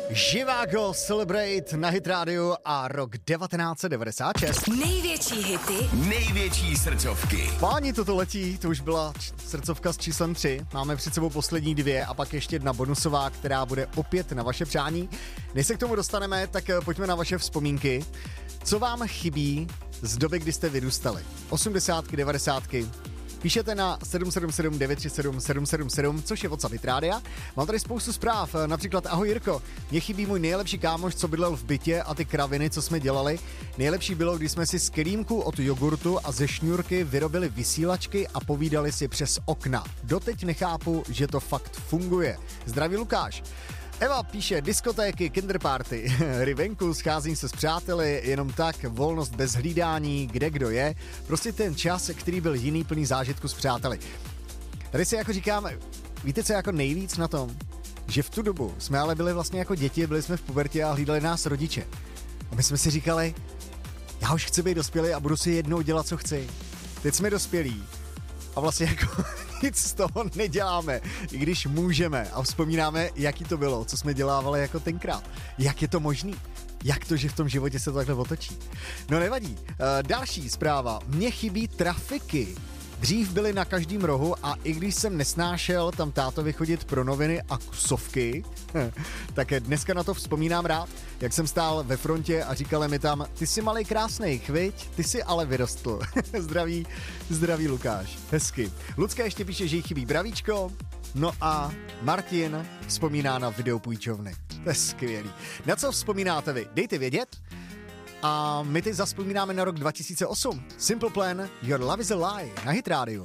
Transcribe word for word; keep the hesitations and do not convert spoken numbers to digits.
Živágo Celebrate na Hit Radio a rok devatenáct set devadesát šest. Největší hity, největší srdcovky. Páni, toto letí, to už byla č- srdcovka s číslem tři. Máme před sebou poslední dvě a pak ještě jedna bonusová, která bude opět na vaše přání. Než se k tomu dostaneme, tak pojďme na vaše vzpomínky. Co vám chybí z doby, kdy jste vyrůstali? osmdesátky, devadesátky. Píšete na sedm sedm sedm devět tři sedm sedm sedm sedm, což je WhatsApp Hit Rádia. Mám tady spoustu zpráv, například ahoj Jirko, mně chybí můj nejlepší kámoš, co bydlel v bytě a ty kraviny, co jsme dělali. Nejlepší bylo, když jsme si z kelímku od jogurtu a ze šňůrky vyrobili vysílačky a povídali si přes okna. Doteď nechápu, že to fakt funguje. Zdraví Lukáš. Eva píše diskotéky, kinderparty, hry venku, scházím se s přáteli, jenom tak, volnost bez hlídání, kde kdo je. Prostě ten čas, který byl jiný, plný zážitku s přáteli. Tady si jako říkám, víte co je jako nejvíc na tom? Že v tu dobu jsme ale byli vlastně jako děti, byli jsme v pubertě a hlídali nás rodiče. A my jsme si říkali, já už chci být dospělý a budu si jednou dělat, co chci. Teď jsme dospělí a vlastně jako nic z toho neděláme, i když můžeme a vzpomínáme, jaký to bylo, co jsme dělávali jako tenkrát. Jak je to možný? Jak to, že v tom životě se to takhle otočí? No nevadí. E, další zpráva. Mně chybí trafiky. Dřív byly na každém rohu a i když jsem nesnášel tam tátovi chodit pro noviny a kusovky, tak dneska na to vzpomínám rád, jak jsem stál ve frontě a říkali mi tam, ty jsi malej krásnej, chviť, ty jsi ale vyrostl. zdraví, zdraví Lukáš. Hezky. Lucka ještě píše, že jí chybí bravíčko, no a Martin vzpomíná na videopůjčovny. To je skvělý. Na co vzpomínáte vy? Dejte vědět. A my teď zavzpomínáme na rok dva tisíce osm. Simple Plan, Your Love is a Lie na Hit Radio.